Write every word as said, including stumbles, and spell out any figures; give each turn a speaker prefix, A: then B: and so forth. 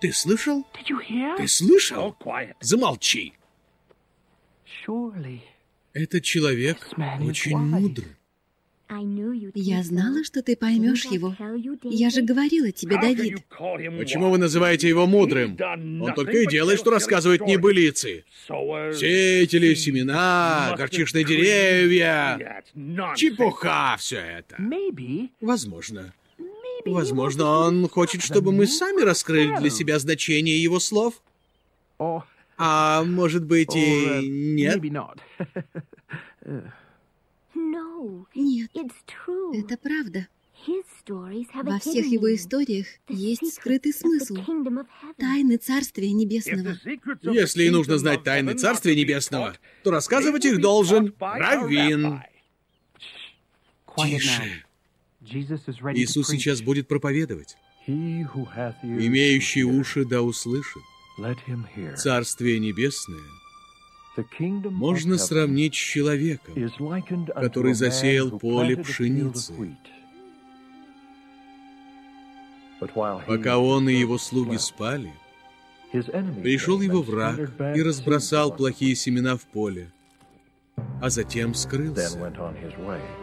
A: Ты слышал?
B: Did you hear?
A: Ты слышал?
B: Oh, quiet.
A: Замолчи.
B: Surely.
A: Этот человек
B: This man is
A: очень
B: wise.
A: мудр.
C: Я знала, что ты поймешь его. Я же говорила тебе, Давид.
A: Почему вы называете его мудрым? Он только и делает, что рассказывает небылицы. Сеятели, семена, горчичные деревья. Чепуха все это.
B: Maybe.
A: Возможно.
B: Maybe.
A: Возможно, он хочет, чтобы мы сами раскрыли для себя значение его слов.
B: Or,
A: А может быть
B: or, uh,
A: и нет?
B: Maybe not.
C: Нет, это правда. Во всех его историях есть скрытый смысл. Тайны Царствия Небесного.
A: Если и нужно знать тайны Царствия Небесного, то рассказывать их должен раввин. Тише. Иисус сейчас будет проповедовать. Имеющий уши да услышит. Царствие Небесное можно сравнить с человеком, который засеял поле пшеницы. Пока он и его слуги спали, пришел его враг и разбросал плохие семена в поле, а затем скрылся.